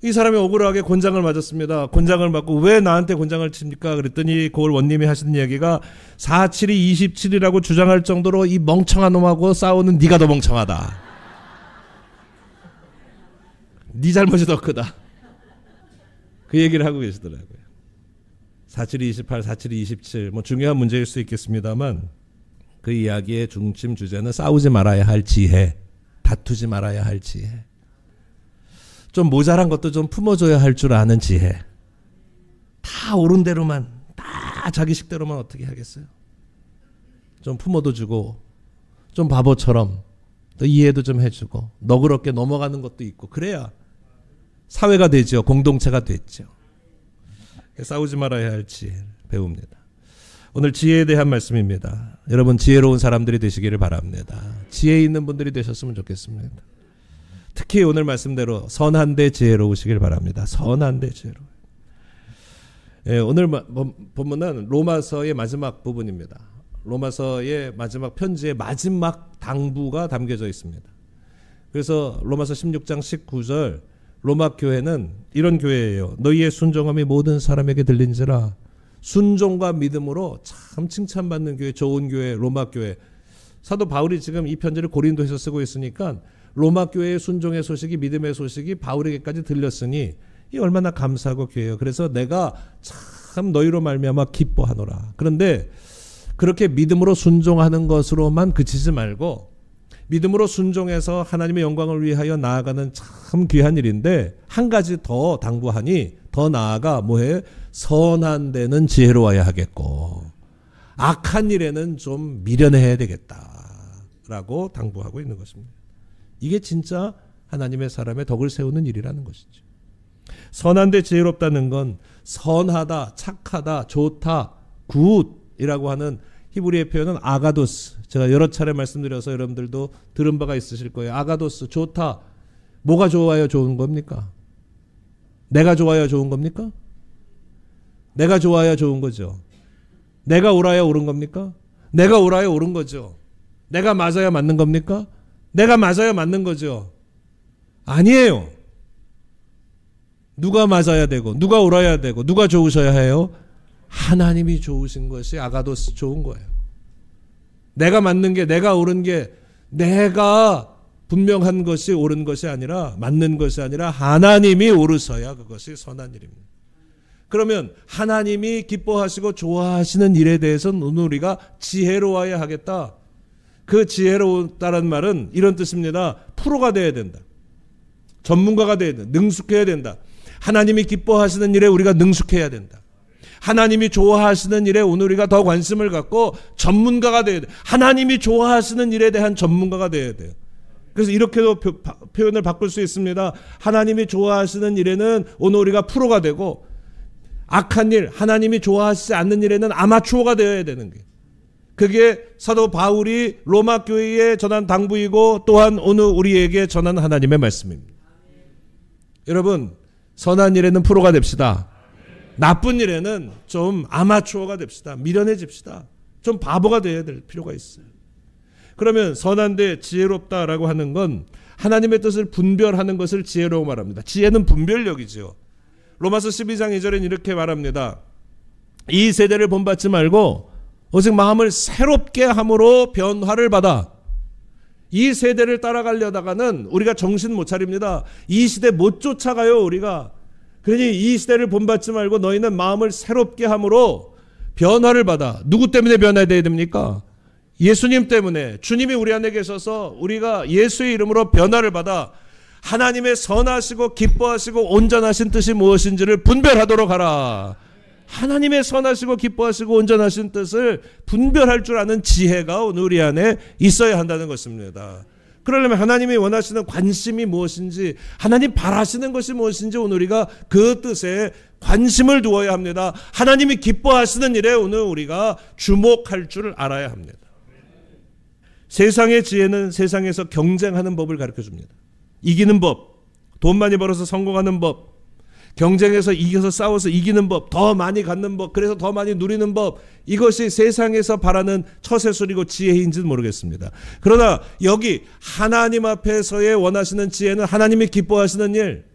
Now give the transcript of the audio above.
이 사람이 억울하게 곤장을 맞았습니다. 곤장을 맞고 왜 나한테 곤장을 칩니까? 그랬더니 그걸 원님이 하시는 이야기가 472 27이라고 주장할 정도로 이 멍청한 놈하고 싸우는 네가 더 멍청하다. 네 잘못이 더 크다. 그 얘기를 하고 계시더라고요. 472 28, 472 27 뭐 중요한 문제일 수 있겠습니다만 그 이야기의 중심 주제는 싸우지 말아야 할 지혜, 다투지 말아야 할 지혜, 좀 모자란 것도 좀 품어줘야 할 줄 아는 지혜. 다 옳은 대로만, 다 자기 식대로만 어떻게 하겠어요? 좀 품어도 주고, 좀 바보처럼 또 이해도 좀 해주고, 너그럽게 넘어가는 것도 있고, 그래야 사회가 되죠. 공동체가 됐죠. 싸우지 말아야 할 지혜를 배웁니다. 오늘 지혜에 대한 말씀입니다. 여러분 지혜로운 사람들이 되시기를 바랍니다. 지혜 있는 분들이 되셨으면 좋겠습니다. 특히 오늘 말씀대로 선한데 지혜로우시길 바랍니다. 선한데 지혜로워요. 예, 오늘 본문은 로마서의 마지막 부분입니다. 로마서의 마지막 편지의 마지막 당부가 담겨져 있습니다. 그래서 로마서 16장 19절 로마 교회는 이런 교회예요. 너희의 순종함이 모든 사람에게 들린지라. 순종과 믿음으로 참 칭찬받는 교회, 좋은 교회, 로마 교회. 사도 바울이 지금 이 편지를 고린도에서 쓰고 있으니까 로마 교회의 순종의 소식이, 믿음의 소식이 바울에게까지 들렸으니 이 얼마나 감사하고 귀해요. 그래서 내가 참 너희로 말미암아 기뻐하노라. 그런데 그렇게 믿음으로 순종하는 것으로만 그치지 말고 믿음으로 순종해서 하나님의 영광을 위하여 나아가는 참 귀한 일인데 한 가지 더 당부하니 더 나아가 뭐해? 선한 데는 지혜로워야 하겠고 악한 일에는 좀 미련해야 되겠다라고 당부하고 있는 것입니다. 이게 진짜 하나님의 사람의 덕을 세우는 일이라는 것이죠. 선한데 지혜롭다는 건 선하다, 착하다, 좋다, 굿이라고 하는 히브리의 표현은 아가도스. 제가 여러 차례 말씀드려서 여러분들도 들은 바가 있으실 거예요. 아가도스, 좋다. 뭐가 좋아야 좋은 겁니까? 내가 좋아야 좋은 겁니까? 내가 좋아야 좋은 거죠. 내가 옳아야 옳은 겁니까? 내가 옳아야 옳은 거죠. 내가 맞아야 맞는 겁니까? 내가 맞아야 맞는 거죠. 아니에요. 누가 맞아야 되고 누가 옳아야 되고 누가 좋으셔야 해요? 하나님이 좋으신 것이 아가도스 좋은 거예요. 내가 맞는 게, 내가 옳은 게, 내가 분명한 것이 옳은 것이 아니라, 맞는 것이 아니라 하나님이 옳으셔야 그것이 선한 일입니다. 그러면 하나님이 기뻐하시고 좋아하시는 일에 대해서는 오늘 우리가 지혜로워야 하겠다. 그 지혜로웠다는 말은 이런 뜻입니다. 프로가 돼야 된다. 전문가가 돼야 된다. 능숙해야 된다. 하나님이 기뻐하시는 일에 우리가 능숙해야 된다. 하나님이 좋아하시는 일에 오늘 우리가 더 관심을 갖고 전문가가 돼야 돼요. 하나님이 좋아하시는 일에 대한 전문가가 돼야 돼요. 그래서 이렇게도 표현을 바꿀 수 있습니다. 하나님이 좋아하시는 일에는 오늘 우리가 프로가 되고 악한 일, 하나님이 좋아하시지 않는 일에는 아마추어가 되어야 되는 게, 그게 사도 바울이 로마 교회에 전한 당부이고 또한 오늘 우리에게 전한 하나님의 말씀입니다. 여러분, 선한 일에는 프로가 됩시다. 나쁜 일에는 좀 아마추어가 됩시다. 미련해집시다. 좀 바보가 되어야 될 필요가 있어요. 그러면 선한데 지혜롭다라고 하는 건 하나님의 뜻을 분별하는 것을 지혜라고 말합니다. 지혜는 분별력이죠. 로마서 12장 2절엔 이렇게 말합니다. 이 세대를 본받지 말고 오직 마음을 새롭게 함으로 변화를 받아. 이 세대를 따라가려다가는 우리가 정신 못 차립니다. 이 시대 못 쫓아가요, 우리가. 그러니 이 시대를 본받지 말고 너희는 마음을 새롭게 함으로 변화를 받아. 누구 때문에 변화돼야 됩니까? 예수님 때문에. 주님이 우리 안에 계셔서 우리가 예수의 이름으로 변화를 받아 하나님의 선하시고 기뻐하시고 온전하신 뜻이 무엇인지를 분별하도록 하라. 하나님의 선하시고 기뻐하시고 온전하신 뜻을 분별할 줄 아는 지혜가 오늘 우리 안에 있어야 한다는 것입니다. 그러려면 하나님이 원하시는 관심이 무엇인지, 하나님 바라시는 것이 무엇인지 오늘 우리가 그 뜻에 관심을 두어야 합니다. 하나님이 기뻐하시는 일에 오늘 우리가 주목할 줄 알아야 합니다. 세상의 지혜는 세상에서 경쟁하는 법을 가르쳐줍니다. 이기는 법, 돈 많이 벌어서 성공하는 법, 경쟁에서 이겨서 싸워서 이기는 법, 더 많이 갖는 법, 그래서 더 많이 누리는 법, 이것이 세상에서 바라는 처세술이고 지혜인지는 모르겠습니다. 그러나 여기 하나님 앞에서의 원하시는 지혜는 하나님이 기뻐하시는 일,